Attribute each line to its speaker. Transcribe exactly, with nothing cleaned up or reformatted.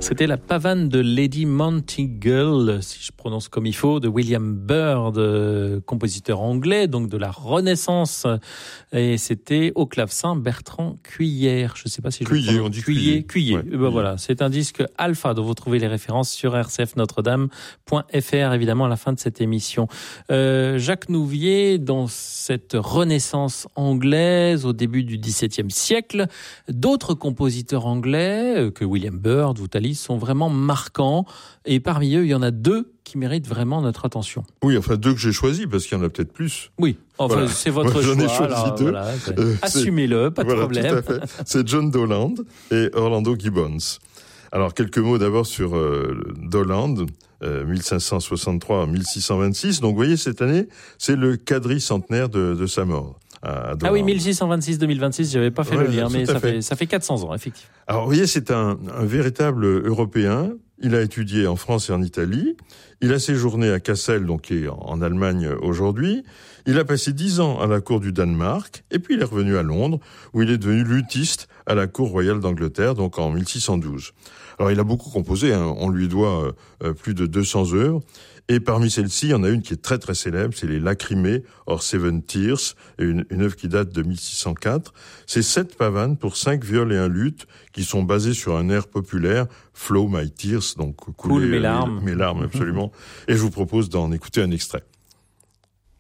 Speaker 1: C'était la pavane de Lady Monteagle, si je prononce comme il faut, de William Byrd, euh, compositeur anglais, donc de la Renaissance. Et c'était au clavecin Bertrand Cuillère. Je ne sais pas si je
Speaker 2: Cuillé,
Speaker 1: le prononce.
Speaker 2: on dit
Speaker 1: Cuillé.
Speaker 2: Cuillé.
Speaker 1: Cuillé.
Speaker 2: Ouais,
Speaker 1: ben
Speaker 2: Cuillé.
Speaker 1: Voilà, c'est un disque alpha dont vous trouvez les références sur r c f notre dame point f r, évidemment, à la fin de cette émission. Euh, Jacques Nouvier, dans cette Renaissance anglaise, au début du dix-septième siècle, d'autres compositeurs anglais que William Byrd ou Tallis sont vraiment marquants, et parmi eux, il y en a deux qui méritent vraiment notre attention.
Speaker 2: Oui, enfin deux que j'ai choisis, parce qu'il y en a peut-être plus.
Speaker 1: Oui, enfin
Speaker 2: Voilà.
Speaker 1: c'est votre
Speaker 2: Moi,
Speaker 1: choix.
Speaker 2: j'en ai choisi
Speaker 1: alors,
Speaker 2: deux.
Speaker 1: voilà,
Speaker 2: Euh,
Speaker 1: assumez-le, pas de
Speaker 2: voilà,
Speaker 1: problème.
Speaker 2: Tout à fait. C'est John Dowland et Orlando Gibbons. Alors, quelques mots d'abord sur euh, Dowland, euh, mille cinq cent soixante-trois à mille six cent vingt-six. Donc, vous voyez, cette année, c'est le quadricentenaire de, de sa mort. À
Speaker 1: ah oui, mille six cent vingt-six deux mille vingt-six, j'avais pas fait
Speaker 2: ouais,
Speaker 1: le lien, mais ça fait.
Speaker 2: fait,
Speaker 1: ça fait quatre cents ans, effectivement.
Speaker 2: Alors, vous voyez, c'est un, un véritable Européen. Il a étudié en France et en Italie. Il a séjourné à Kassel, donc qui est en Allemagne aujourd'hui. Il a passé dix ans à la cour du Danemark, et puis il est revenu à Londres, où il est devenu luthiste à la cour royale d'Angleterre, donc en mille six cent douze. Alors, il a beaucoup composé, hein. On lui doit euh, plus de deux cents œuvres. Et parmi celles-ci, il y en a une qui est très très célèbre, c'est les Lacrymées, or Seven Tears, une, une œuvre qui date de mille six cent quatre. C'est sept pavanes pour cinq viols et un luth qui sont basées sur un air populaire, Flow My Tears, donc couler
Speaker 1: cool, mes larmes.
Speaker 2: Mes, mes larmes, absolument. Et je vous propose d'en écouter un extrait.